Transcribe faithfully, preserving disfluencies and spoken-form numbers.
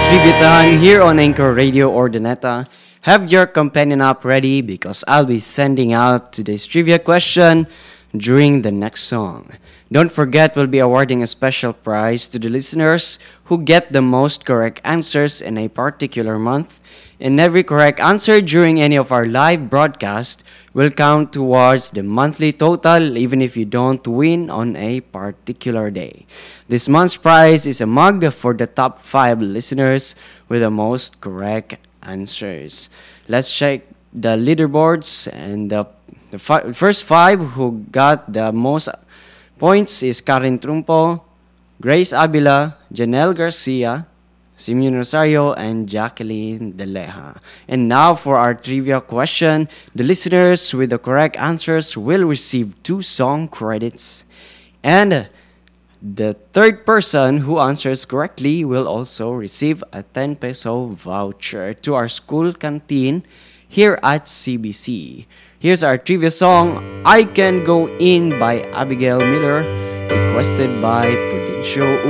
Trivia time here on Anchor Radio Ordineta. Have your companion app ready because I'll be sending out today's trivia question during the next song. Don't forget, we'll be awarding a special prize to the listeners who get the most correct answers in a particular month. And every correct answer during any of our live broadcast will count towards the monthly total even if you don't win on a particular day. This month's prize is a mug for the top five listeners with the most correct answers. Let's check the leaderboards, and the, the fi- first five who got the most points is Karin Trumpo, Grace Abila, Janelle Garcia, Simeon Rosario, and Jacqueline Deleja. And now for our trivia question. The listeners with the correct answers will receive two song credits. And the third person who answers correctly will also receive a ten peso voucher to our school canteen here at C B C. Here's our trivia song, I Can Go In by Abigail Miller, requested by Prudencio